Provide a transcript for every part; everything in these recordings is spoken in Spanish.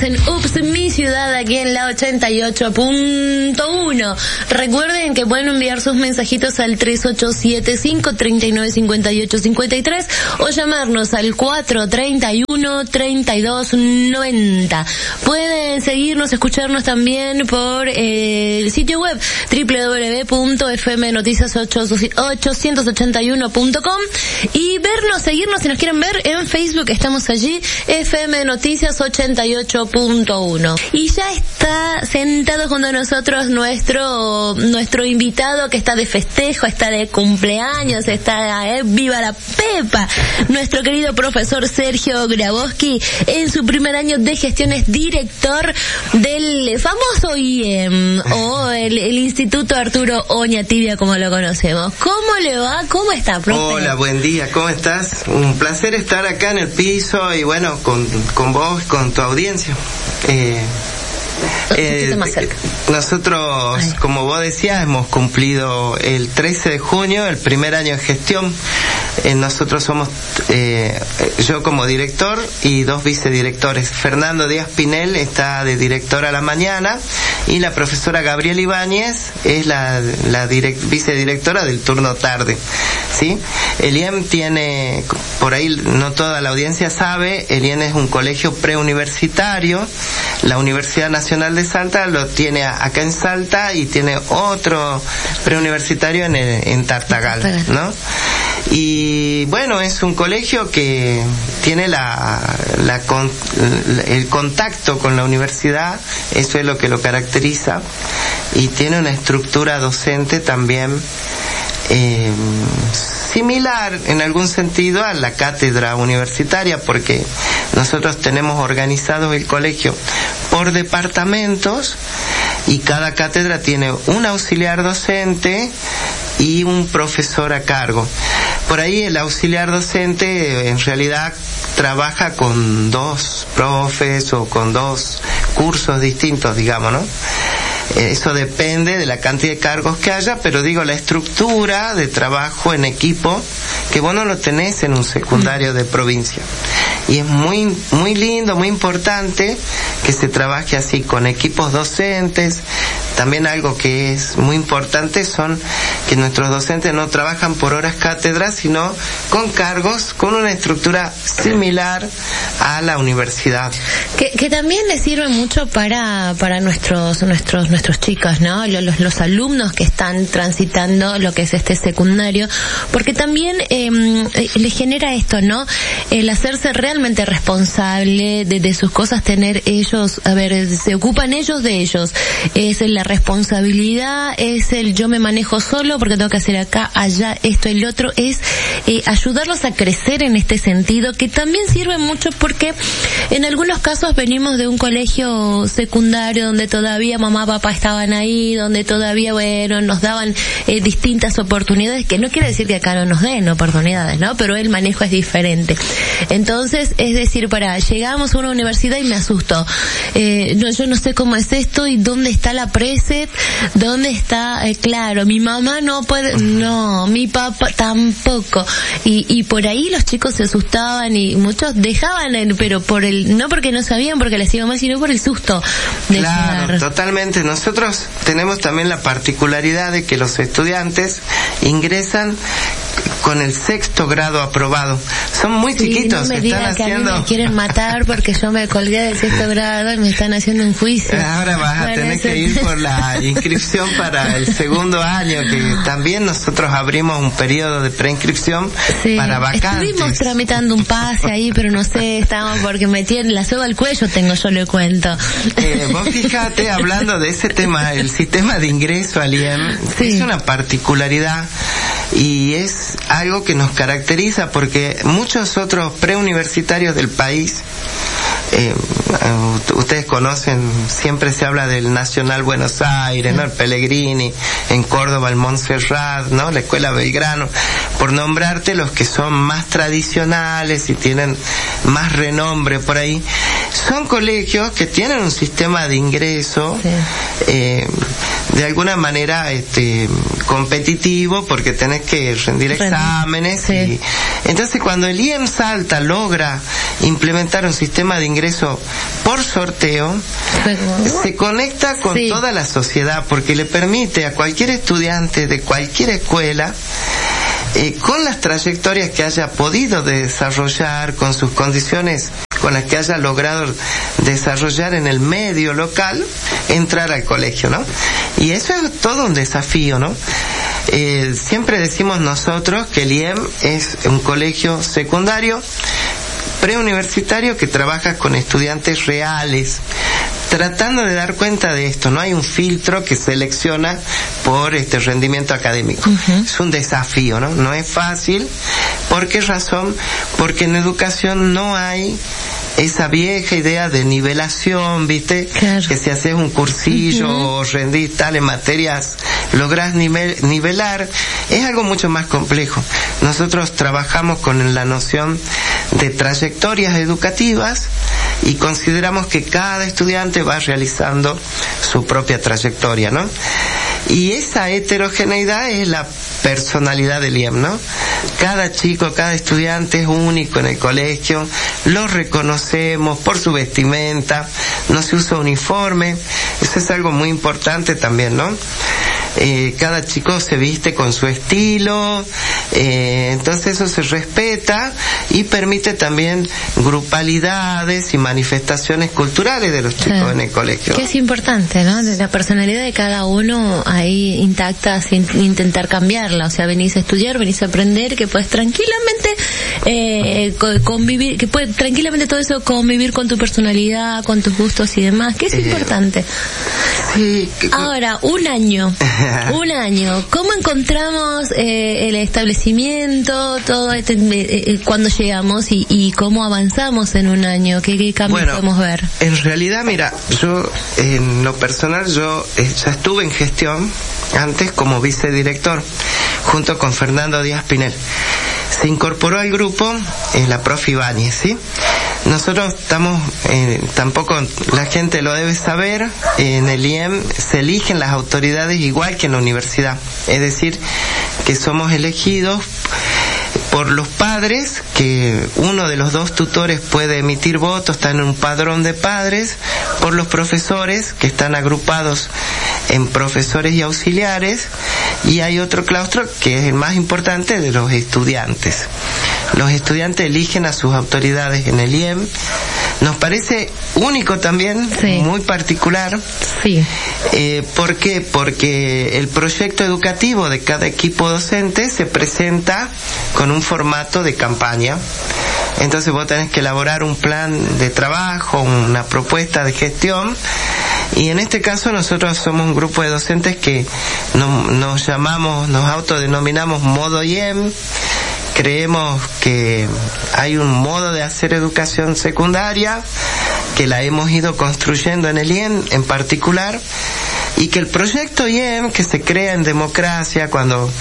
estás en Ups, mi ciudad, aquí en la 88.1. Recuerden que pueden enviar sus mensajitos al 3875-395853 o llamarnos al 431-3290. Pueden seguirnos, escucharnos también por el sitio web www.fmnoticias881.com y vernos, seguirnos si nos quieren ver en Facebook. Estamos allí, FM Noticias 88.1. Y ya está sentado junto a nosotros nuestro invitado que está de festejo, está de cumpleaños, está viva la Pepa, nuestro querido profesor Sergio Grabowski, en su primer año de gestión es director del famoso IEM o el Instituto Arturo Oñatibia, como lo conocemos. ¿Cómo le va? ¿Cómo está, profe? Hola, buen día, ¿cómo estás? Un placer estar acá en el piso y bueno, con vos, con tu audiencia. Más cerca. Nosotros, como vos decías, hemos cumplido el 13 de junio el primer año de gestión. Nosotros somos yo como director y 2 vicedirectores. Fernando Díaz Pinel está de director a la mañana y la profesora Gabriela Ibáñez es la vicedirectora del turno tarde. ¿Sí? El IEM tiene, por ahí no toda la audiencia sabe, el IEM es un colegio preuniversitario. La Universidad Nacional de Salta lo tiene acá en Salta y tiene otro preuniversitario en Tartagal, ¿no? Y bueno, es un colegio que tiene el contacto con la universidad, eso es lo que lo caracteriza, y tiene una estructura docente también similar en algún sentido a la cátedra universitaria, porque nosotros tenemos organizado el colegio por departamentos y cada cátedra tiene un auxiliar docente y un profesor a cargo. Por ahí el auxiliar docente en realidad trabaja con 2 profes o con 2 cursos distintos, digamos, ¿no? Eso depende de la cantidad de cargos que haya, pero digo, la estructura de trabajo en equipo, que vos no lo tenés en un secundario de provincia. Y es muy, muy lindo, muy importante que se trabaje así, con equipos docentes. También algo que es muy importante son que nuestros docentes no trabajan por horas cátedra, sino con cargos, con una estructura similar a la universidad. Que también les sirve mucho para nuestros chicos, ¿no? Los alumnos que están transitando lo que es este secundario, porque también les genera esto, ¿no? El hacerse realmente responsable de sus cosas, tener ellos, se ocupan ellos de ellos. Es la responsabilidad, es el yo me manejo solo porque tengo que hacer acá, allá, esto y lo otro, es ayudarlos a crecer en este sentido, que también sirve mucho porque en algunos casos venimos de un colegio secundario donde todavía mamá, papá estaban ahí, donde todavía, nos daban distintas oportunidades, que no quiere decir que acá no nos den oportunidades, ¿no? Pero el manejo es diferente. Entonces, es decir, llegamos a una universidad y me asusto. Yo no sé cómo es esto y dónde está la preset, dónde está, claro, mi mamá no puede, no, mi papá tampoco. Y por ahí los chicos se asustaban y muchos dejaban, pero no porque no sabían, porque les iba mal, sino por el susto de claro, llegar. Totalmente. Nosotros tenemos también la particularidad de que los estudiantes ingresan con el 6º grado aprobado. Son muy chiquitos. No me digan que a mí me quieren matar porque yo me colgué del 6º grado y me están haciendo un juicio. Ahora vas a tener que ir por la inscripción para el 2º año, que también nosotros abrimos un periodo de preinscripción para vacantes. Estuvimos tramitando un pase ahí, pero no sé, estábamos porque me tienen la soga al cuello, yo le cuento. Vos fíjate, hablando de ese tema, el sistema de ingreso al IEM es una particularidad y es algo que nos caracteriza porque muchos otros preuniversitarios del país, ustedes conocen, siempre se habla del Nacional Buenos Aires, ¿no? El Pellegrini, en Córdoba el Montserrat, ¿no? La Escuela Belgrano, por nombrarte los que son más tradicionales y tienen más renombre por ahí. son colegios que tienen un sistema de ingreso, de alguna manera competitivo, porque tenés que rendir exámenes. Y entonces cuando el IEM Salta logra implementar un sistema de ingreso por sorteo, se conecta con toda la sociedad, porque le permite a cualquier estudiante de cualquier escuela, con las trayectorias que haya podido desarrollar, con sus condiciones con las que haya logrado desarrollar en el medio local, entrar al colegio, ¿no? Y eso es todo un desafío, ¿no? Siempre decimos nosotros que el IEM es un colegio secundario preuniversitario que trabaja con estudiantes reales, tratando de dar cuenta de esto. No hay un filtro que selecciona por rendimiento académico. Es un desafío, ¿no? No es fácil. ¿Por qué razón? Porque en educación no hay esa vieja idea de nivelación, ¿viste? Claro. Que si haces un cursillo o rendís tales materias, lográs nivelar. Es algo mucho más complejo. Nosotros trabajamos con la noción de trayectorias educativas y consideramos que cada estudiante va realizando su propia trayectoria, ¿no? Y esa heterogeneidad es la personalidad del IEM, ¿no? Cada chico, cada estudiante es único en el colegio, lo reconocemos por su vestimenta, no se usa uniforme, eso es algo muy importante también, ¿no? Cada chico se viste con su estilo, entonces eso se respeta y permite también grupalidades y manifestaciones culturales de los chicos en el colegio. Que es importante, ¿no? La personalidad de cada uno ahí intacta sin intentar cambiarla, o sea, venís a estudiar, venís a aprender, que puedes tranquilamente convivir, que puedes tranquilamente todo eso convivir con tu personalidad, con tus gustos y demás, que es importante. Sí. Ahora, un año, ¿cómo encontramos el establecimiento, todo cuando llegamos y cómo avanzamos en un año? ¿Qué cambios podemos ver? En realidad, mira, yo en lo personal ya estuve en gestión antes como vicedirector junto con Fernando Díaz Pinel. Se incorporó al grupo la profe Ibáñez, ¿sí? Nosotros estamos, tampoco la gente lo debe saber, en el IEM se eligen las autoridades igual que en la universidad. Es decir, que somos elegidos por los padres, que uno de los dos tutores puede emitir votos, está en un padrón de padres, por los profesores, que están agrupados en profesores y auxiliares, y hay otro claustro que es el más importante, de los estudiantes. Los estudiantes eligen a sus autoridades en el IEM. Nos parece único también, muy particular. Sí. ¿Por qué? Porque el proyecto educativo de cada equipo docente se presenta con un formato de campaña. Entonces vos tenés que elaborar un plan de trabajo, una propuesta de gestión, y en este caso nosotros somos un grupo de docentes que nos autodenominamos modo IEM. Creemos que hay un modo de hacer educación secundaria que la hemos ido construyendo en el IEM en particular, y que el proyecto IEM, que se crea en democracia cuando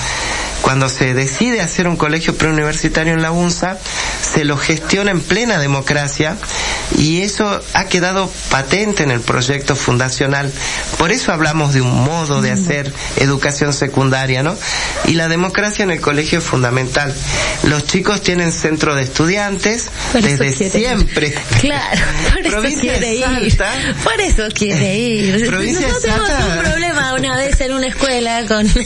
se decide hacer un colegio preuniversitario en la UNSA, se lo gestiona en plena democracia, y eso ha quedado patente en el proyecto fundacional. Por eso hablamos de un modo de hacer educación secundaria, ¿no? Y la democracia en el colegio es fundamental. Los chicos tienen centro de estudiantes desde siempre. Claro, por eso quiere ir. Por eso quiere ir. Nosotros tuvimos un problema una vez en una escuela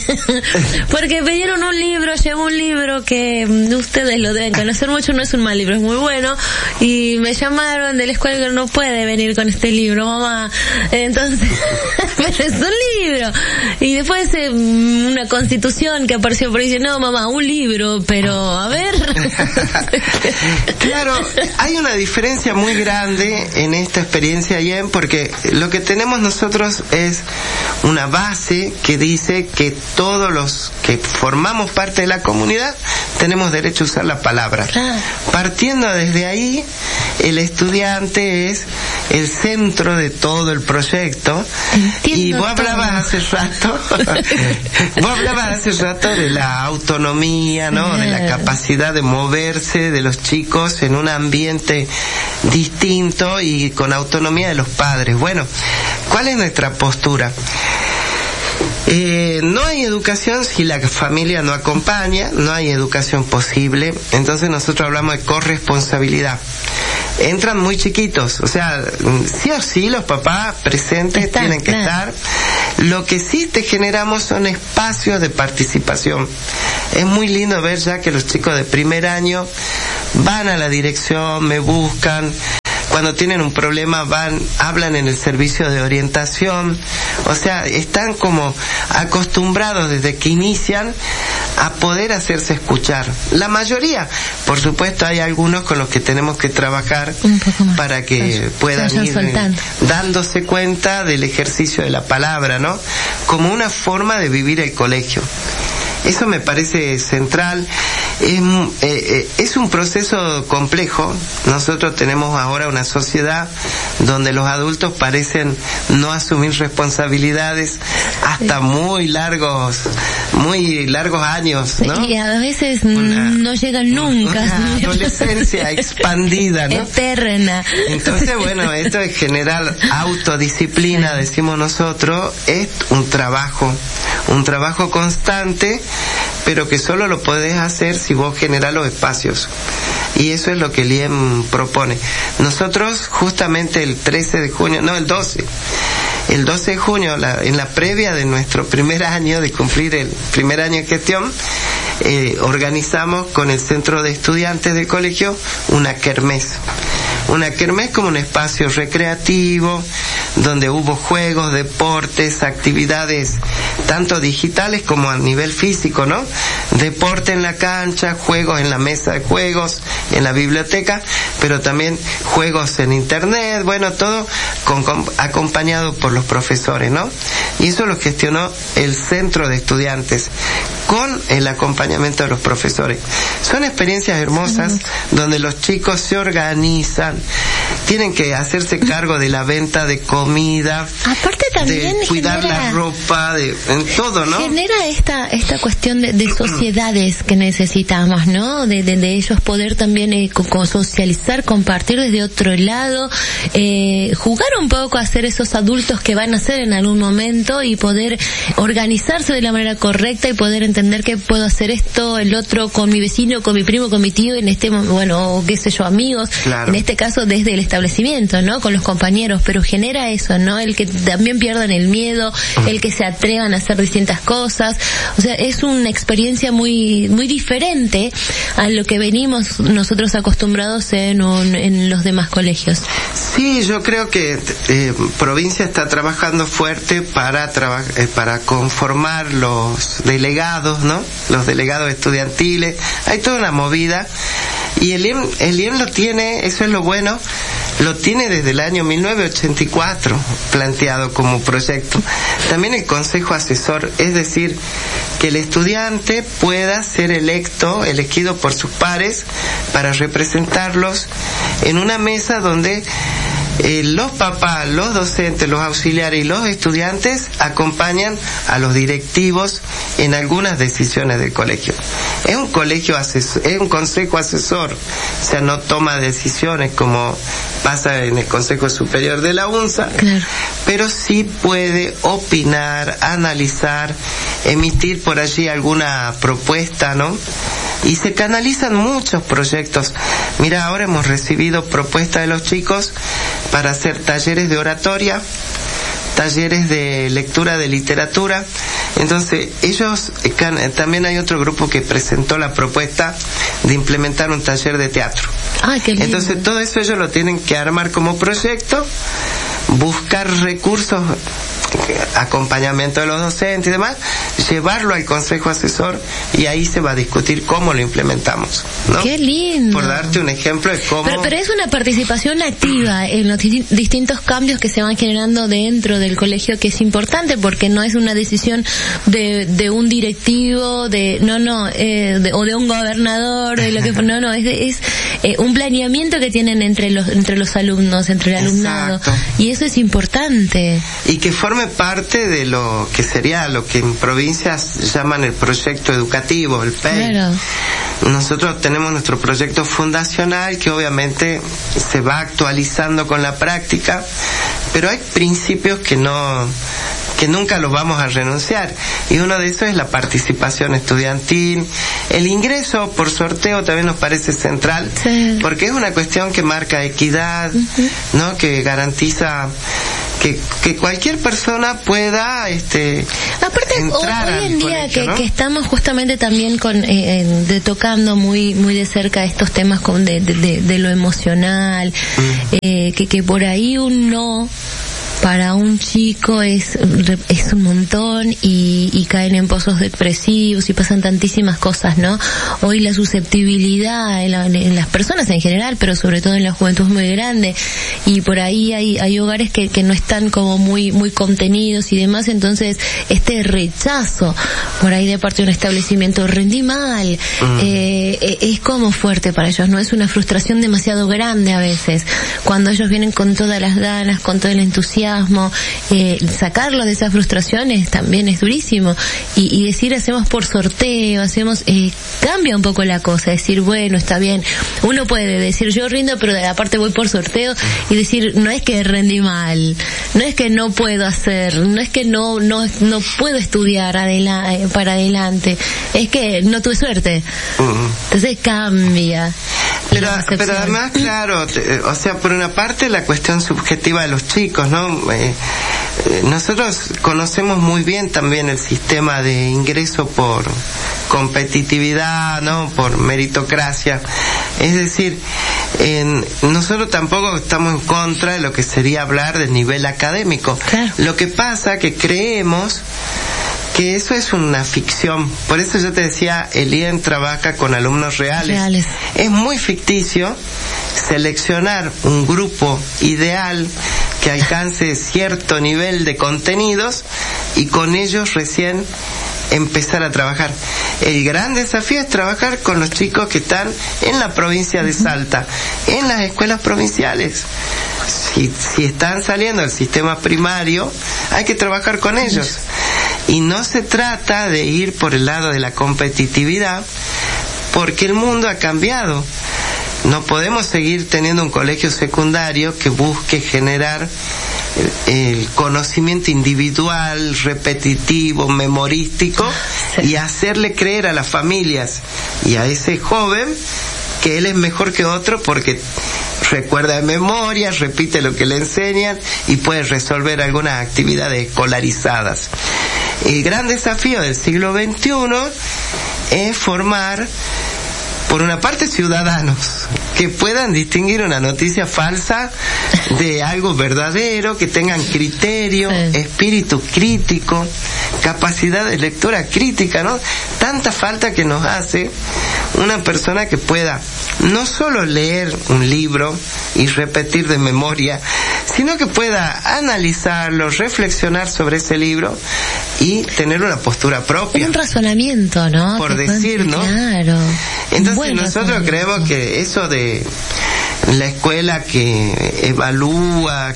porque pidieron un libro, llevo un libro que ustedes lo deben conocer mucho, no es un mal libro, es muy bueno, y me llamaron de la escuela que no puede venir con este libro, mamá. Entonces, pero es un libro. Y después una constitución que apareció por ahí, dice, no mamá, un libro, pero a ver. Claro, hay una diferencia muy grande en esta experiencia IEM, porque lo que tenemos nosotros es una base que dice que todos los que formamos parte de la comunidad tenemos derecho a usar la palabra. Partiendo desde ahí, el estudiante es el centro de todo el proyecto. Y vos hablabas hace rato de la autonomía, ¿no? De la capacidad de moverse de los chicos en un ambiente distinto y con autonomía de los padres. Bueno, ¿cuál es nuestra postura? No hay educación si la familia no acompaña, no hay educación posible. Entonces nosotros hablamos de corresponsabilidad. Entran muy chiquitos, o sea, sí o sí los papás presentes tienen que estar. Lo que sí te generamos son espacios de participación. Es muy lindo ver ya que los chicos de primer año van a la dirección, me buscan. Cuando tienen un problema hablan en el servicio de orientación. O sea, están como acostumbrados desde que inician a poder hacerse escuchar. La mayoría, por supuesto, hay algunos con los que tenemos que trabajar para que puedan ir dándose cuenta del ejercicio de la palabra, ¿no? Como una forma de vivir el colegio. Eso me parece central. Es un proceso complejo. Nosotros tenemos ahora una sociedad donde los adultos parecen no asumir responsabilidades hasta muy largos años, ¿no? Y a veces no llegan nunca. Una adolescencia expandida, ¿no? Eterna. Entonces, bueno, esto de generar autodisciplina, decimos nosotros, es un trabajo constante, pero que solo lo podés hacer si vos generás los espacios. Y eso es lo que el IEM propone. Nosotros justamente el 12 de junio, en la previa de nuestro primer año, de cumplir el primer año de gestión, organizamos con el Centro de Estudiantes del colegio una kermés. Una kermés como un espacio recreativo, donde hubo juegos, deportes, actividades, tanto digitales como a nivel físico, ¿no? Deporte en la cancha, juegos en la mesa de juegos, en la biblioteca, pero también juegos en internet, bueno, todo acompañado por los profesores, ¿no? Y eso lo gestionó el Centro de Estudiantes, con el acompañamiento de los profesores. Son experiencias hermosas, donde los chicos se organizan, tienen que hacerse cargo de la venta de comida, aparte también de cuidar la ropa, en todo, ¿no? Genera esta cuestión de sociedades que necesitamos, ¿no? De ellos poder también socializar, compartir desde otro lado, jugar un poco a ser esos adultos que van a ser en algún momento y poder organizarse de la manera correcta y poder entender que puedo hacer esto, el otro, con mi vecino, con mi primo, con mi tío, en este, bueno, qué sé yo, amigos, claro. En este caso desde el establecimiento, ¿no? Con los compañeros, pero genera eso, ¿no? El que también pierdan el miedo, el que se atrevan a hacer distintas cosas, o sea, es una experiencia muy diferente a lo que venimos nosotros acostumbrados en los demás colegios. Sí, yo creo que provincia está trabajando fuerte para conformar los delegados, ¿no? Los delegados estudiantiles. Hay toda una movida y el IEM lo tiene, eso es lo bueno, lo tiene desde el año 1984 planteado como proyecto. También el consejo asesor, es decir, que el estudiante pueda ser elegido por sus pares para representarlos en una mesa donde los papás, los docentes, los auxiliares y los estudiantes acompañan a los directivos en algunas decisiones del colegio. Es un colegio asesor, es un consejo asesor, o sea, no toma decisiones como pasa en el Consejo Superior de la UNSA, claro. Pero sí puede opinar, analizar, emitir por allí alguna propuesta, ¿no? Y se canalizan muchos proyectos. Mira, ahora hemos recibido propuestas de los chicos para hacer talleres de oratoria, talleres de lectura de literatura. Entonces, ellos, también hay otro grupo que presentó la propuesta de implementar un taller de teatro. Ah, qué lindo. Entonces, todo eso ellos lo tienen que armar como proyecto, buscar recursos, acompañamiento de los docentes y demás, llevarlo al consejo asesor y ahí se va a discutir cómo lo implementamos, ¿no? ¡Qué lindo! Por darte un ejemplo de cómo... Pero es una participación activa en los distintos cambios que se van generando dentro del colegio, que es importante porque no es una decisión de un directivo, o de un gobernador, de lo que es un planeamiento que tienen entre los alumnos, entre el alumnado. Exacto. Y eso es importante. Y que forme parte de lo que sería lo que en provincias llaman el proyecto educativo, el PEI. Claro. Nosotros tenemos nuestro proyecto fundacional que obviamente se va actualizando con la práctica, pero hay principios que nunca los vamos a renunciar, y uno de esos es la participación estudiantil. El ingreso por sorteo también nos parece central, sí, porque es una cuestión que marca equidad, ¿no? Que garantiza que cualquier persona pueda aparte entrar hoy en día colegio, ¿no? que estamos justamente también tocando muy de cerca estos temas de lo emocional, que por ahí para un chico es un montón y caen en pozos depresivos y pasan tantísimas cosas, ¿no? Hoy la susceptibilidad en las personas en general, pero sobre todo en la juventud es muy grande, y por ahí hay hogares que no están como muy contenidos y demás, entonces este rechazo por ahí de parte de un establecimiento, rendí mal, es como fuerte para ellos, ¿no? Es una frustración demasiado grande a veces, cuando ellos vienen con todas las ganas, con todo el entusiasmo, sacarlos de esas frustraciones también es durísimo, y decir hacemos por sorteo, cambia un poco la cosa, decir bueno, está bien, uno puede decir yo rindo pero aparte voy por sorteo, y decir no es que rendí mal, no es que no puedo hacer, no es que no puedo estudiar para adelante, es que no tuve suerte. Entonces cambia. Pero además, claro, o sea, por una parte la cuestión subjetiva de los chicos, ¿no? Nosotros conocemos muy bien también el sistema de ingreso por competitividad, ¿no? Por meritocracia. Es decir, nosotros tampoco estamos en contra de lo que sería hablar del nivel académico. Claro. Lo que pasa que creemos que eso es una ficción. Por eso yo te decía, el IEN trabaja con alumnos reales. Es muy ficticio seleccionar un grupo ideal que alcance cierto nivel de contenidos y con ellos recién empezar a trabajar. El gran desafío es trabajar con los chicos que están en la provincia de Salta, en las escuelas provinciales. Si están saliendo del sistema primario, hay que trabajar con ellos. Y no se trata de ir por el lado de la competitividad, porque el mundo ha cambiado. No podemos seguir teniendo un colegio secundario que busque generar el conocimiento individual, repetitivo, memorístico, y hacerle creer a las familias y a ese joven que él es mejor que otro porque recuerda de memoria, repite lo que le enseñan y puede resolver algunas actividades escolarizadas. El gran desafío del siglo XXI es formar, por una parte, ciudadanos que puedan distinguir una noticia falsa de algo verdadero, que tengan criterio, espíritu crítico, capacidad de lectura crítica, ¿no? Tanta falta que nos hace una persona que pueda no solo leer un libro y repetir de memoria, sino que pueda analizarlo, reflexionar sobre ese libro y tener una postura propia. Un razonamiento, ¿no? Por decir, ¿no? Claro. Entonces nosotros creemos que eso de la escuela que evalúa,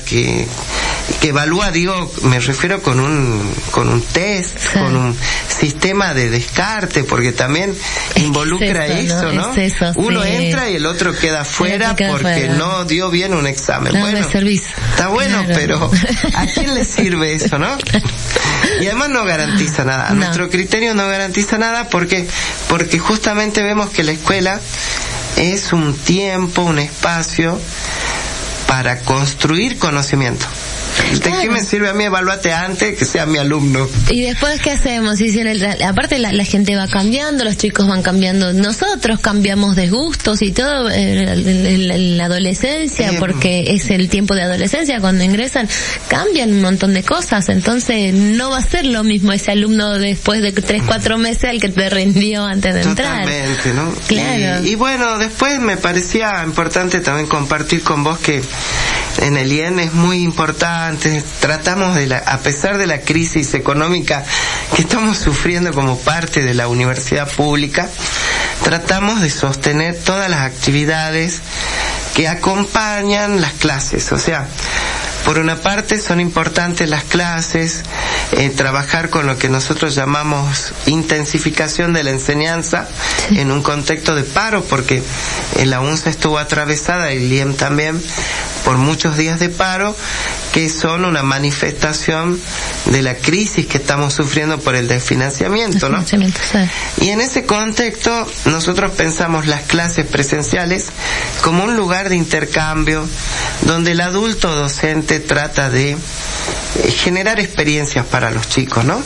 digo, me refiero con un test, con un sistema de descarte, porque también involucra eso, ¿no? Uno entra y el otro queda fuera porque no dio bien un examen. No, bueno, está bueno, claro. Pero ¿a quién le sirve eso, no? Y además no garantiza nada. A nuestro criterio no garantiza nada porque justamente vemos que la escuela es un tiempo, un espacio para construir conocimiento. ¿De qué me sirve a mí? Evaluarte antes que sea mi alumno. ¿Y después qué hacemos? Aparte la gente va cambiando, los chicos van cambiando, nosotros cambiamos de gustos y todo en la adolescencia, porque es el tiempo de adolescencia, cuando ingresan cambian un montón de cosas, entonces no va a ser lo mismo ese alumno después de 3-4 meses al que te rindió antes de entrar. Totalmente, ¿no? Claro. Y bueno, después me parecía importante también compartir con vos que en el IEN es muy importante, tratamos a pesar de la crisis económica que estamos sufriendo como parte de la universidad pública, tratamos de sostener todas las actividades que acompañan las clases, o sea, por una parte son importantes las clases, trabajar con lo que nosotros llamamos intensificación de la enseñanza en un contexto de paro, porque la UNSA estuvo atravesada, y el IEM también, por muchos días de paro, que son una manifestación de la crisis que estamos sufriendo por el desfinanciamiento, ¿no? Y en ese contexto nosotros pensamos las clases presenciales como un lugar de intercambio donde el adulto docente trata de generar experiencias para los chicos, ¿no?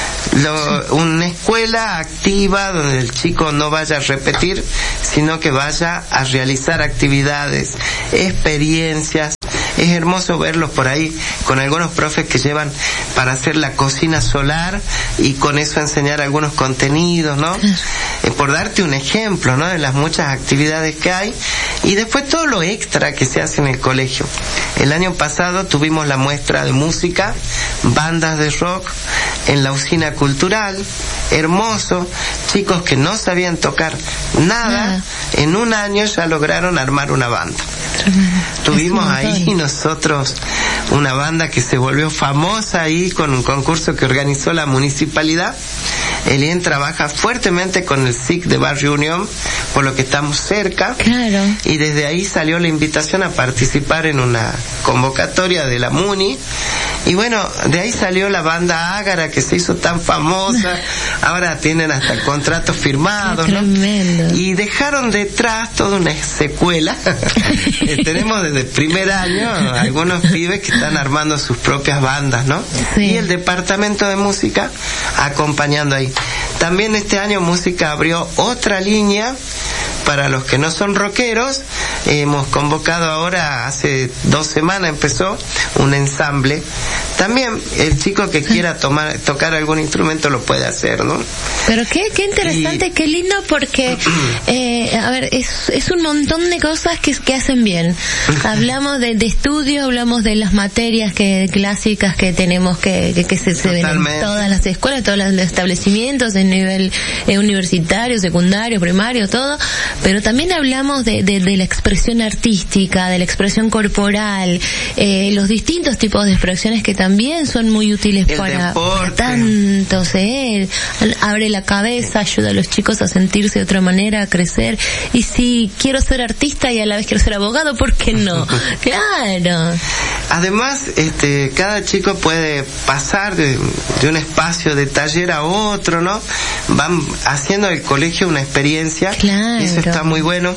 Una escuela activa donde el chico no vaya a repetir, sino que vaya a realizar actividades, experiencias. Es hermoso verlos por ahí con algunos profes que llevan para hacer la cocina solar y con eso enseñar algunos contenidos, ¿no? Por darte un ejemplo, ¿no? De las muchas actividades que hay, y después todo lo extra que se hace en el colegio. El año pasado tuvimos la muestra de música, bandas de rock en la usina cultural, hermoso, chicos que no sabían tocar nada, en un año ya lograron armar una banda. Tuvimos ahí nosotros una banda que se volvió famosa ahí con un concurso que organizó la municipalidad. El IEN trabaja fuertemente con el SIC de Barrio Unión, por lo que estamos cerca. Claro. Y desde ahí salió la invitación a participar en una convocatoria de la MUNI. Y bueno, de ahí salió la banda Ágara, que se hizo tan famosa. Ahora tienen hasta contratos firmados, ¿no? Tremendo. Y dejaron detrás toda una secuela. Tenemos desde el primer año algunos pibes que están armando sus propias bandas, ¿no? Sí. Y el departamento de música acompañando ahí. También este año música abrió otra línea para los que no son rockeros. Hemos convocado ahora, hace 2 semanas empezó un ensamble. También el chico que quiera tocar algún instrumento lo puede hacer, ¿no? Pero qué interesante, qué lindo, porque a ver, es un montón de cosas que hacen bien. Hablamos de estudio, hablamos de las materias clásicas que tenemos que se ven en todas las escuelas, todos los establecimientos de nivel universitario, secundario, primario, todo, pero también hablamos de la expresión artística, de la expresión corporal, los distintos tipos de expresiones que también son muy útiles para tantos, abre la cabeza, ayuda a los chicos a sentirse de otra manera, a crecer. Y si quiero ser artista y a la vez quiero ser abogado, ¿por qué no? Claro. Además, cada chico puede pasar de un espacio de taller a otro, ¿no? Van haciendo del colegio una experiencia. Claro. Y eso está muy bueno.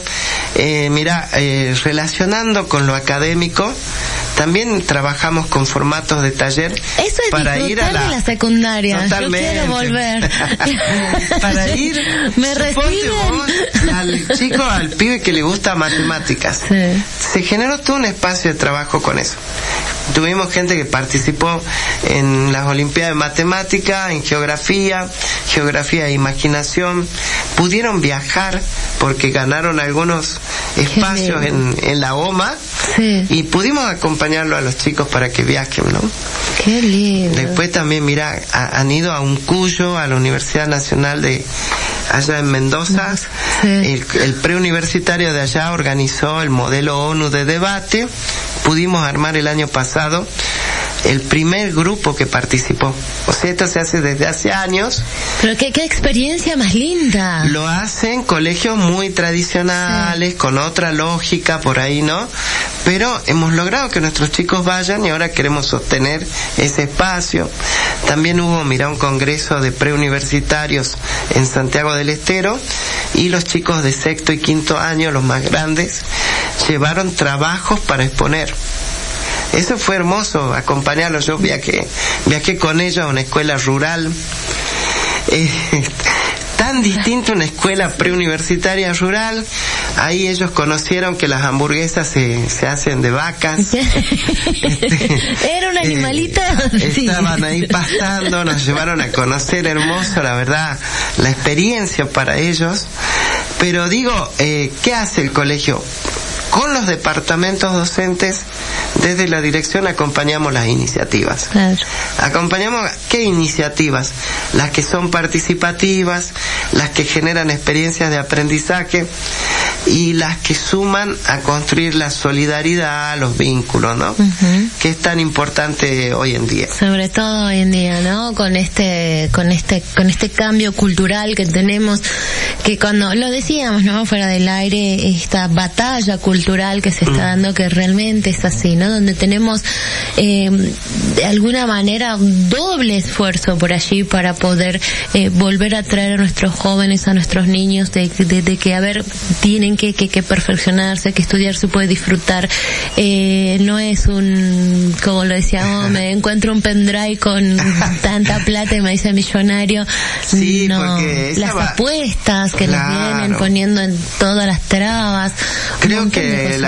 Relacionando con lo académico, también trabajamos con formatos de taller. Eso es para ir a la secundaria. Totalmente. Yo quiero volver. Para ir, me reciben al pibe que le gusta matemáticas. Sí. Se generó todo un espacio de trabajo con eso. Tuvimos gente que participó en las Olimpiadas de Matemática, en geografía e imaginación. Pudieron viajar porque ganaron algunos espacios en la OMA. Sí. Y pudimos acompañarlo a los chicos para que viajen, ¿no? Qué lindo. Después también, han ido a un Cuyo, a la Universidad Nacional de allá en Mendoza. Sí. El preuniversitario de allá organizó el modelo ONU de debate. Pudimos armar el año pasado el primer grupo que participó. O sea, esto se hace desde hace años. Pero qué experiencia más linda. Lo hacen colegios muy tradicionales, sí, con otra lógica por ahí, ¿no? Pero hemos logrado que nuestros chicos vayan y ahora queremos sostener ese espacio. También hubo, un congreso de preuniversitarios en Santiago del Estero, y los chicos de 6º y 5º año, los más grandes, llevaron trabajos para exponer. Eso fue hermoso, acompañarlos. Yo viajé con ellos a una escuela rural. Tan distinto una escuela preuniversitaria rural. Ahí ellos conocieron que las hamburguesas se hacen de vacas. ¿Era un animalito? Estaban ahí pastando, nos llevaron a conocer, hermoso, la verdad, la experiencia para ellos. Pero digo, ¿qué hace el colegio? Con los departamentos docentes, desde la dirección acompañamos las iniciativas. Claro. Acompañamos, ¿qué iniciativas? Las que son participativas, las que generan experiencias de aprendizaje y las que suman a construir la solidaridad, los vínculos, ¿no? Uh-huh. Que es tan importante hoy en día. Sobre todo hoy en día, ¿no? Con este cambio cultural que tenemos, que cuando lo decíamos, ¿no? Fuera del aire, esta batalla cultural que se está dando, que realmente es así, ¿no? Donde tenemos de alguna manera doble esfuerzo por allí para poder volver a traer a nuestros jóvenes, a nuestros niños, de que, a ver, tienen que perfeccionarse, que estudiar se puede disfrutar. No es como lo decíamos, me encuentro un pendrive con tanta plata y me dice millonario. Sí, no, porque las apuestas que nos vienen poniendo en todas las trabas. Creo que el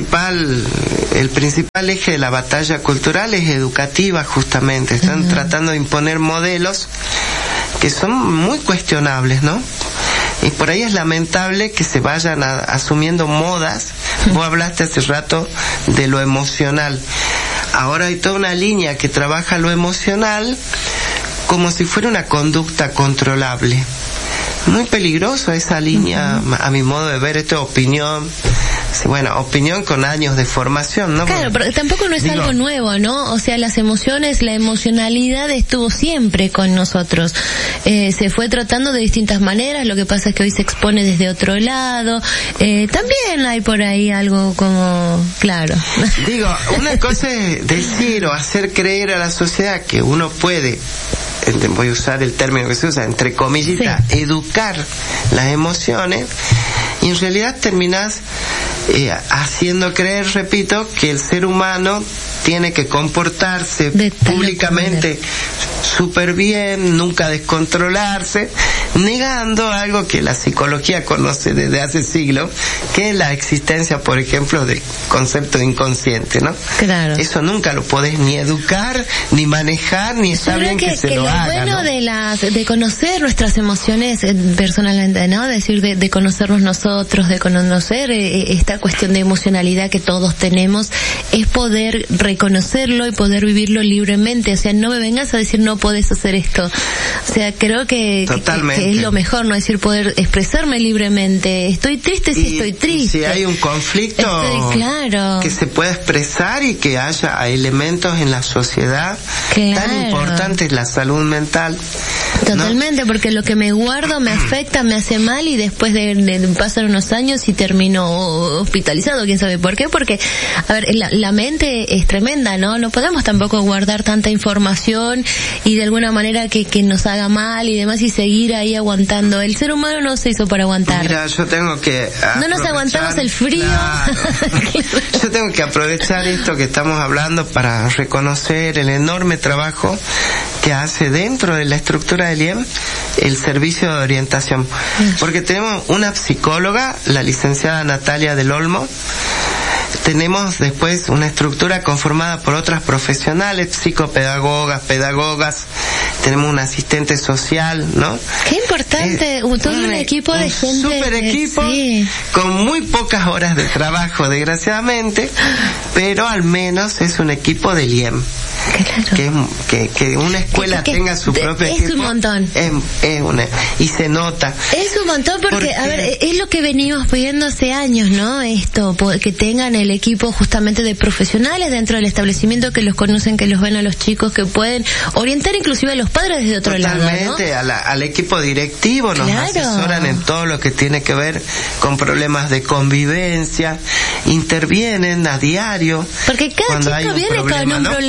principal eje de la batalla cultural es educativa, justamente. Están tratando de imponer modelos que son muy cuestionables, ¿no? Y por ahí es lamentable que se vayan asumiendo modas. Vos hablaste hace rato de lo emocional. Ahora hay toda una línea que trabaja lo emocional como si fuera una conducta controlable. Muy peligroso esa línea, a mi modo de ver. Esto es opinión. Bueno, opinión con años de formación, ¿no? Claro, pero tampoco no es algo nuevo, ¿no? O sea, las emociones, la emocionalidad estuvo siempre con nosotros. Se fue tratando de distintas maneras, lo que pasa es que hoy se expone desde otro lado. También hay por ahí algo como, claro. Digo, una cosa es decir o hacer creer a la sociedad que uno puede, voy a usar el término que se usa, entre comillitas, educar las emociones, y en realidad terminás haciendo creer, repito, que el ser humano tiene que comportarse públicamente súper bien, nunca descontrolarse, negando algo que la psicología conoce desde hace siglos, que es la existencia, por ejemplo, de concepto de inconsciente, ¿no? Claro. Eso nunca lo podés ni educar, ni manejar, ni está bien que se lo haga. Bueno, ¿no? de conocer nuestras emociones personalmente, ¿no? Decir, de conocernos nosotros, de conocer esta cuestión de emocionalidad que todos tenemos, es poder reconocerlo y poder vivirlo libremente. O sea, no me vengas a decir no podés hacer esto. O sea, creo que es lo mejor, ¿no? Es decir, poder expresarme libremente. Estoy triste, sí estoy triste. Si hay un conflicto, claro, que se pueda expresar y que haya elementos en la sociedad. Claro. Tan importante es la salud mental. Totalmente, ¿no? Porque lo que me guardo me afecta, me hace mal, y después de pasar unos años y termino hospitalizado, quién sabe por qué. Porque, a ver, la mente es tremenda, ¿no? No podemos tampoco guardar tanta información y de alguna manera que nos haga mal y demás, y seguir ahí aguantando. El ser humano no se hizo para aguantar. Mira, yo tengo que no nos aguantamos el frío. Claro. Yo tengo que aprovechar esto que estamos hablando para reconocer el enorme trabajo que hace dentro de la estructura del IEM el servicio de orientación. Porque tenemos una psicóloga, la licenciada Natalia del Olmo. Tenemos después una estructura conformada por otras profesionales, psicopedagogas, pedagogas, tenemos un asistente social, ¿no? Qué importante, todo un equipo de gente. Super equipo, sí, con muy pocas horas de trabajo, desgraciadamente, pero al menos es un equipo del IEM. Claro. Que una escuela tenga su propio equipo. Es un montón. Y se nota. Es un montón porque, a ver, es lo que venimos pidiendo hace años, ¿no? Esto, que tengan el equipo justamente de profesionales dentro del establecimiento, que los conocen, que los ven a los chicos, que pueden orientar inclusive a los padres desde otro lado, ¿no? Totalmente, al equipo directivo nos asesoran en todo lo que tiene que ver con problemas de convivencia, intervienen a diario. Porque cada chico viene con un problema de su casa.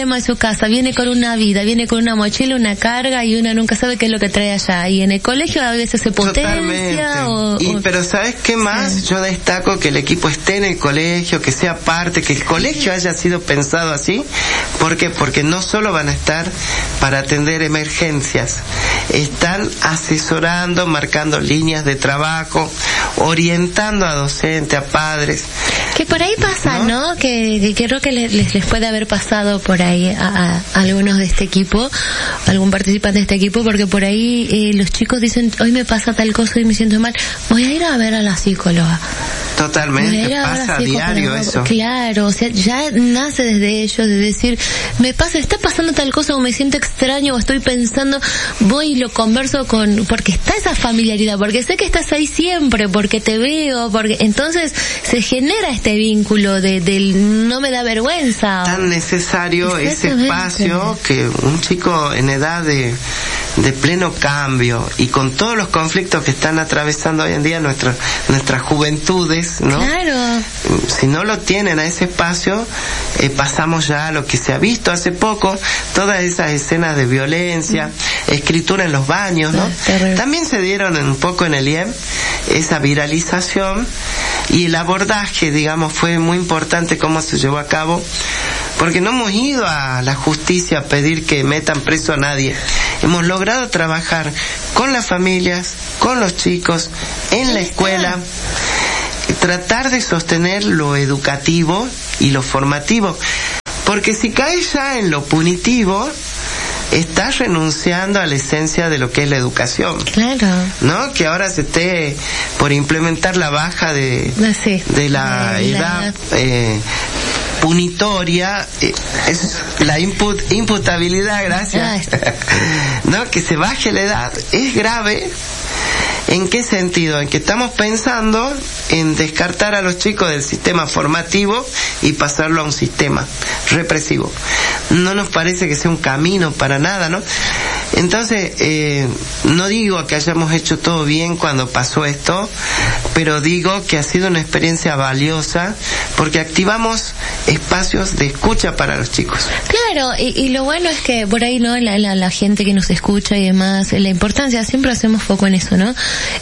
casa, viene con una vida, viene con una mochila, una carga, y uno nunca sabe qué es lo que trae allá. Y en el colegio a veces se potencia. Pero ¿sabes qué más? Sí. Yo destaco que el equipo esté en el colegio, que sea parte, que el colegio haya sido pensado así. ¿Por qué? Porque no solo van a estar para atender emergencias, están asesorando, marcando líneas de trabajo, orientando a docentes, a padres. Que por ahí pasa, ¿no? Que creo que les puede haber pasado por ahí a algunos de este equipo, algún participante de este equipo, porque por ahí los chicos dicen, hoy me pasa tal cosa y me siento mal, voy a ir a ver a la psicóloga. Totalmente, pasa a diario eso. Claro, o sea, ya nace desde ellos, de decir, está pasando tal cosa, o me siento extraño, o estoy pensando, voy y lo converso porque está esa familiaridad, porque sé que estás ahí siempre, porque te veo, porque entonces se genera este vínculo del no me da vergüenza. Tan necesario ese espacio que un chico en edad de pleno cambio y con todos los conflictos que están atravesando hoy en día nuestras juventudes, ¿no? Claro. Si no lo tienen a ese espacio, pasamos ya a lo que se ha visto hace poco, todas esas escenas de violencia, escritura en los baños, ¿no? También se dieron un poco en el IEM esa viralización, y el abordaje, digamos, fue muy importante cómo se llevó a cabo, porque no hemos ido a la justicia a pedir que metan preso a nadie. Hemos logrado trabajar con las familias, con los chicos, en la escuela, tratar de sostener lo educativo y lo formativo, porque si caes ya en lo punitivo, estás renunciando a la esencia de lo que es la educación. Claro. ¿No? Que ahora se esté por implementar la baja de la edad punitoria, es la imputabilidad, gracias. ¿No? Que se baje la edad es grave. ¿En qué sentido? En que estamos pensando en descartar a los chicos del sistema formativo y pasarlo a un sistema represivo. No nos parece que sea un camino para nada, ¿no? Entonces, no digo que hayamos hecho todo bien cuando pasó esto, pero digo que ha sido una experiencia valiosa porque activamos espacios de escucha para los chicos. Claro, y lo bueno es que por ahí, ¿no? La gente que nos escucha y demás, la importancia, siempre hacemos foco en eso, ¿no?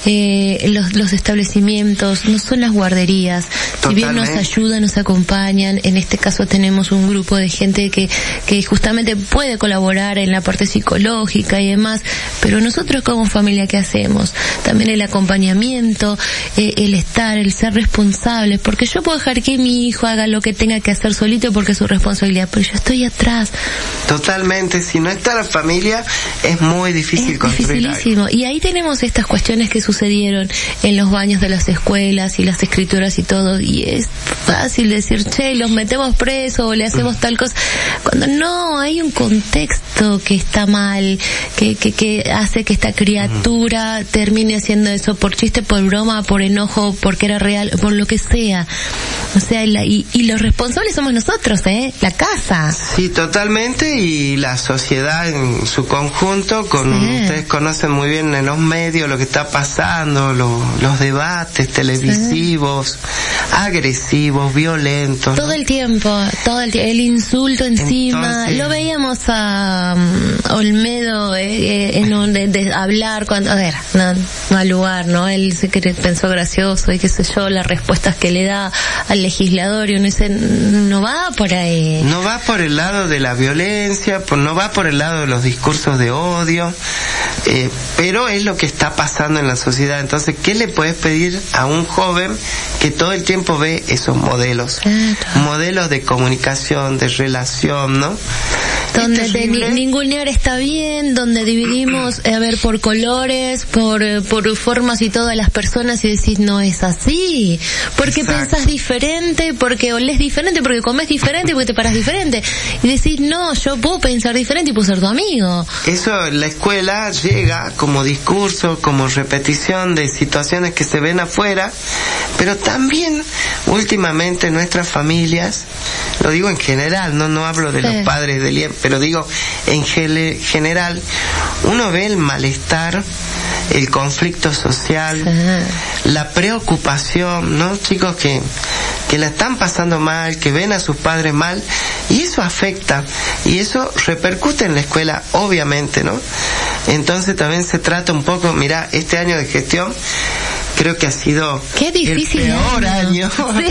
Los establecimientos no son las guarderías. Totalmente. Si bien nos ayudan, nos acompañan, en este caso tenemos un grupo de gente que justamente puede colaborar en la parte psicológica y demás, pero nosotros como familia, ¿qué hacemos? También el acompañamiento, el estar, el ser responsables, porque yo puedo dejar que mi hijo haga lo que tenga que hacer solito porque es su responsabilidad, pero yo estoy atrás. Totalmente, si no está la familia es muy difícil construir. Dificilísimo. Y ahí tenemos estas cuestiones que sucedieron en los baños de las escuelas y las escrituras y todo, y es fácil decir, che, los metemos presos o le hacemos tal cosa, cuando no, hay un contexto que está mal, que hace que esta criatura termine haciendo eso por chiste, por broma, por enojo, porque era real, por lo que sea. O sea, y los responsables somos nosotros, la casa. Sí, totalmente, y la sociedad en su conjunto, ustedes conocen muy bien en los medios lo que está pasando, los debates televisivos, agresivos, violentos. Todo el tiempo, el insulto encima. Entonces, lo veíamos a Olmedo de hablar cuando, no al lugar, ¿no? Él se pensó gracioso y qué sé yo, las respuestas que le da al legislador, y uno dice, no va por ahí. No va por el lado de la violencia, no va por el lado de los discursos de odio, pero es lo que está pasando en la sociedad. Entonces, ¿qué le puedes pedir a un joven que todo el tiempo ve esos modelos? Modelos de comunicación, de relación, ¿no? Donde ningunear está bien, donde dividimos, por colores, por formas y todas las personas, y decís, no es así, porque Exacto. Pensás diferente, porque olés diferente, porque comés diferente, porque te parás diferente, y decís, no, yo puedo pensar diferente y puedo ser tu amigo. Eso, la escuela llega como discurso, como repetición de situaciones que se ven afuera, pero también últimamente nuestras familias, lo digo en general, no hablo de los padres del IEM, pero digo en general, uno ve el malestar, el conflicto social, la preocupación, ¿no? Chicos que que la están pasando mal, que ven a sus padres mal, y eso afecta, y eso repercute en la escuela, obviamente, ¿no? Entonces también se trata un poco, mirá, este año de gestión, creo que ha sido el peor año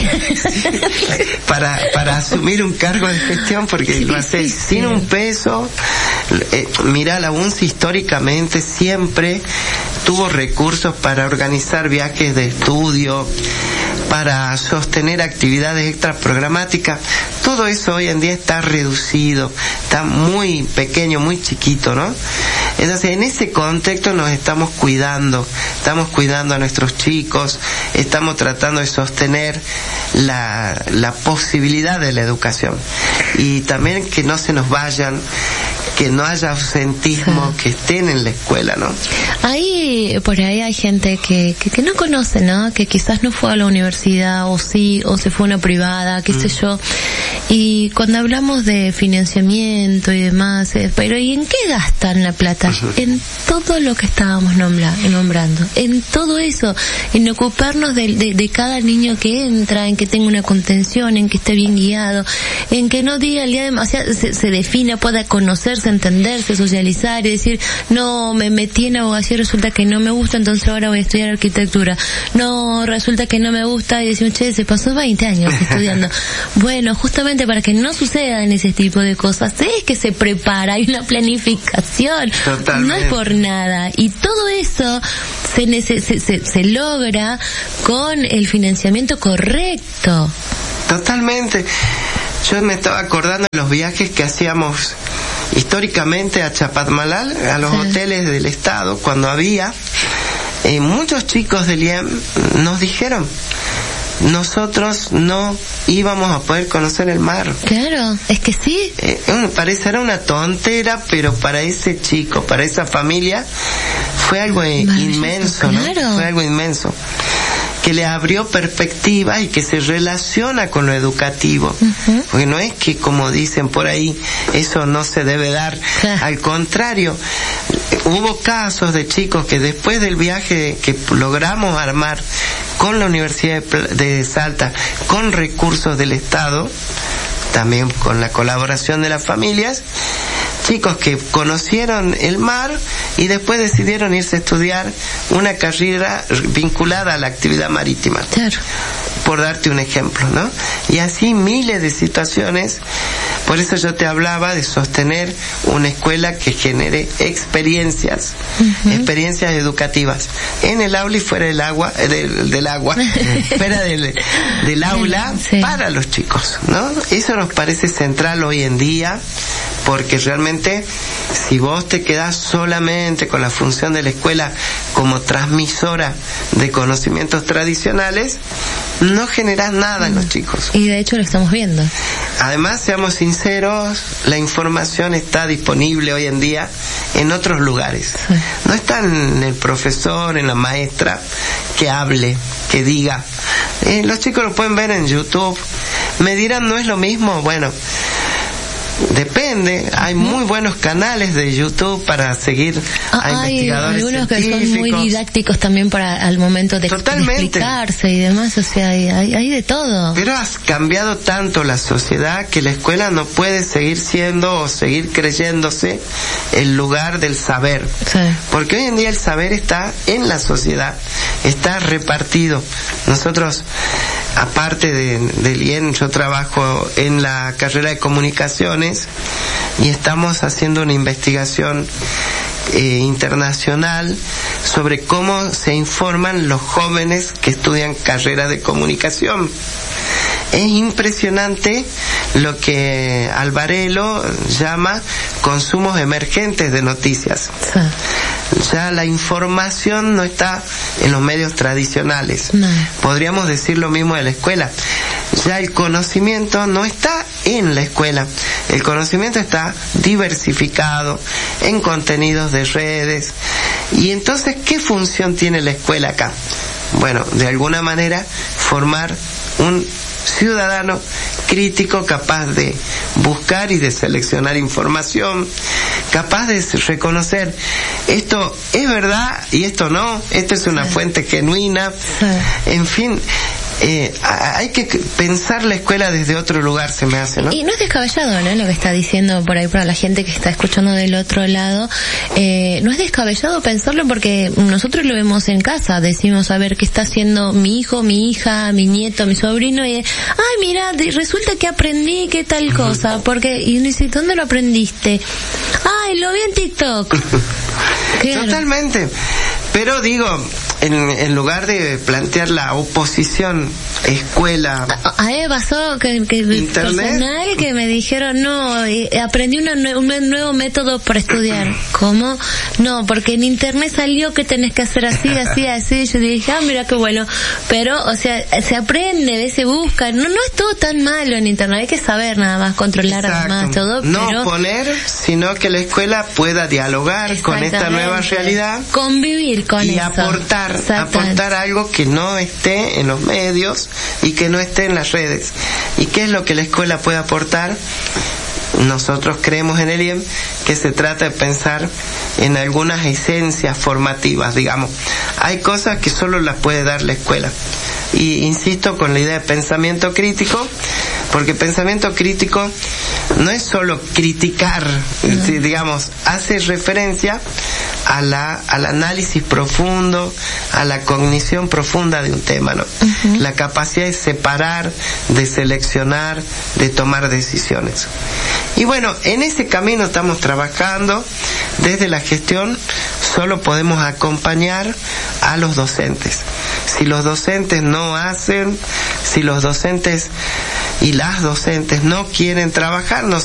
para asumir un cargo de gestión, porque lo hace sin un peso. Mirá, la UNCE históricamente siempre tuvo recursos para organizar viajes de estudio, para sostener actividades extraprogramáticas. Todo eso hoy en día está reducido, está muy pequeño, muy chiquito, ¿no? Entonces, en ese contexto nos estamos cuidando a nuestros chicos, estamos tratando de sostener la posibilidad de la educación. Y también que no se nos vayan, que no haya ausentismo, que estén en la escuela, ¿no? Por ahí hay gente que no conoce, ¿no? Que quizás no fue a la universidad, o sí, o se fue a una privada, qué sé yo. Y cuando hablamos de financiamiento y demás, pero ¿y en qué gastan la plata? En todo lo que estábamos nombrando, en todo eso, en ocuparnos de cada niño que entra, en que tenga una contención, en que esté bien guiado, en que no diga el día de se defina, pueda conocerse, entenderse, socializar y decir, no, me metí en abogacía y resulta que no me gusta, entonces ahora voy a estudiar arquitectura. No, resulta que no me gusta y decimos, che, se pasó 20 años estudiando. Bueno, justamente para que no sucedan ese tipo de cosas, es que se prepara, hay una planificación. Totalmente. No es por nada. Y todo eso se logra con el financiamiento correcto. Totalmente. Yo me estaba acordando de los viajes que hacíamos históricamente a Chapadmalal, a los hoteles del Estado, cuando había muchos chicos del IEM nos dijeron, nosotros no íbamos a poder conocer el mar. Claro, es que sí. Parecerá una tontera, pero para ese chico, para esa familia, fue algo inmenso, claro. ¿No? Fue algo inmenso, que le abrió perspectiva y que se relaciona con lo educativo. Porque no es que, como dicen por ahí, eso no se debe dar. Al contrario, hubo casos de chicos que después del viaje que logramos armar con la Universidad de Salta, con recursos del Estado, también con la colaboración de las familias, chicos que conocieron el mar y después decidieron irse a estudiar una carrera vinculada a la actividad marítima. Claro. Por darte un ejemplo, ¿no? Y así miles de situaciones. Por eso yo te hablaba de sostener una escuela que genere experiencias, experiencias educativas, en el aula y fuera del agua, del agua, fuera del aula, para los chicos, ¿no? Eso nos parece central hoy en día, porque realmente si vos te quedás solamente con la función de la escuela como transmisora de conocimientos tradicionales, no generás nada en los chicos. Y de hecho lo estamos viendo. Además, seamos sinceros, la información está disponible hoy en día en otros lugares. No está en el profesor, en la maestra, que hable, que diga. Los chicos lo pueden ver en YouTube. Me dirán, ¿no es lo mismo? Bueno, depende, hay muy buenos canales de YouTube para seguir a investigadores algunos científicos. Que son muy didácticos también para al momento de explicarse y demás, o sea, hay de todo. Pero has cambiado tanto la sociedad que la escuela no puede seguir siendo o seguir creyéndose el lugar del saber. Sí. Porque hoy en día el saber está en la sociedad, está repartido. Nosotros, aparte del IEN, yo trabajo en la carrera de comunicaciones y estamos haciendo una investigación internacional sobre cómo se informan los jóvenes que estudian carrera de comunicación. Es impresionante lo que Alvarelo llama consumos emergentes de noticias. Sí. Ya la información no está en los medios tradicionales. No. Podríamos decir lo mismo de la escuela. Ya el conocimiento no está en la escuela. El conocimiento está diversificado en contenidos de redes. Y entonces, ¿qué función tiene la escuela acá? Bueno, de alguna manera, formar un ciudadano crítico, capaz de buscar y de seleccionar información, capaz de reconocer esto es verdad y esto no, esto es una fuente genuina, en fin, hay que pensar la escuela desde otro lugar, se me hace, ¿no? Y no es descabellado, ¿no? Lo que está diciendo por ahí para la gente que está escuchando del otro lado, no es descabellado pensarlo porque nosotros lo vemos en casa, decimos a ver qué está haciendo mi hijo, mi hija, mi nieto, mi sobrino, y ay, mira, resulta que aprendí qué tal cosa, porque, y uno dice, ¿dónde lo aprendiste? Ay, lo vi en TikTok. Claro. Totalmente. Pero digo, en lugar de plantear la oposición escuela, a mí me pasó que personal que me dijeron, no, aprendí un nuevo método para estudiar. ¿Cómo? No, porque en internet salió que tenés que hacer así, así, así. Yo dije, ah, mira qué bueno. Pero, o sea, se aprende, se busca. No es todo tan malo en internet. Hay que saber nada más, controlar más todo. No pero poner, sino que la escuela pueda dialogar con esta nueva realidad. Convivir con y eso. aportar algo que no esté en los medios y que no esté en las redes. ¿Y qué es lo que la escuela puede aportar? Nosotros creemos en el IEM que se trata de pensar en algunas esencias formativas, digamos. Hay cosas que solo las puede dar la escuela. Y insisto con la idea de pensamiento crítico, porque pensamiento crítico no es solo criticar, digamos, hace referencia al análisis profundo, a la cognición profunda de un tema, ¿no? Uh-huh. La capacidad de separar, de seleccionar, de tomar decisiones. Y bueno, en ese camino estamos trabajando. Desde la gestión solo podemos acompañar a los docentes. Si los docentes no hacen, si los docentes y las docentes no quieren trabajar,